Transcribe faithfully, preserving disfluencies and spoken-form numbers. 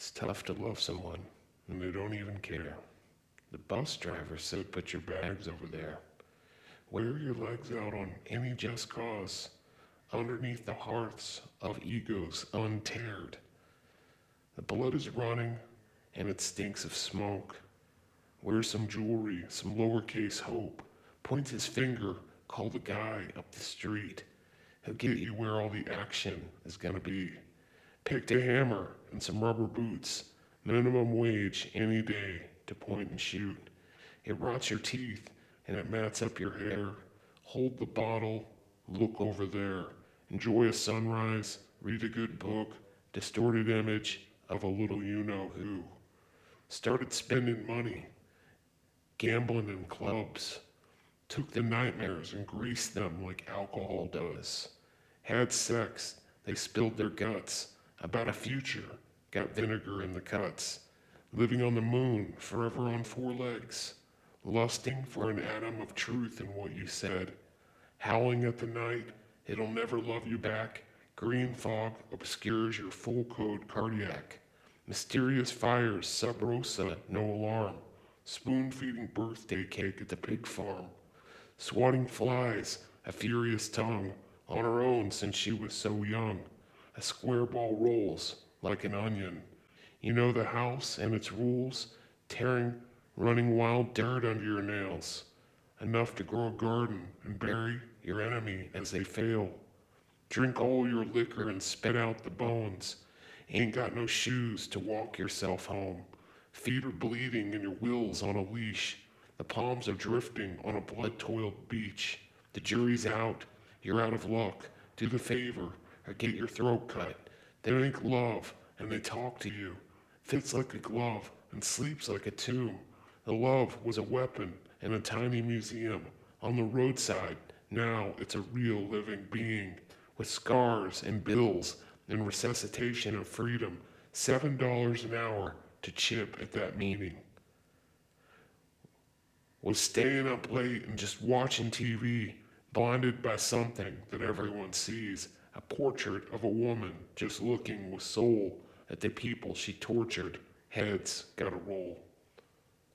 It's tough to love someone, and they don't even care. The bus driver said, put your bags over there. Wear your legs out on any just cause, underneath the hearths of egos untered. The blood is running, and it stinks of smoke. Wear some jewelry, some lowercase hope. Point his finger, call the guy up the street. He'll get you where all the action is gonna be. Picked a hammer and some rubber boots. Minimum wage any day to point and shoot. It rots your teeth and it mats up your hair. Hold the bottle, look over there. Enjoy a sunrise, read a good book, distorted image of a little you-know-who. Started spending money, gambling in clubs. Took the nightmares and greased them like alcohol does. Had sex, they spilled their guts about a future, got vinegar in the cuts. Living on the moon, forever on four legs. Lusting for an atom of truth in what you said. Howling at the night, it'll never love you back. Green fog obscures your full code cardiac. Mysterious fires, sub rosa, no alarm. Spoon feeding birthday cake at the pig farm. Swatting flies, a furious tongue, on her own since she was so young. A square ball rolls like an onion. You know the house and its rules, tearing, running wild dirt under your nails. Enough to grow a garden and bury your enemy as they fail. Drink all your liquor and spit out the bones. Ain't got no shoes to walk yourself home. Feet are bleeding and your will's on a leash. The palms are drifting on a blood-toiled beach. The jury's out. You're out of luck. Do the favor or get your throat cut. They make love and they talk to you. Fits like a glove and sleeps like a tomb. The love was a weapon in a tiny museum on the roadside. Now it's a real living being with scars and bills and resuscitation of freedom. Seven dollars an hour to chip at that meaning. Was staying up late and just watching T V, blinded by something that everyone sees. A portrait of a woman just looking with soul at the people she tortured. Heads gotta roll.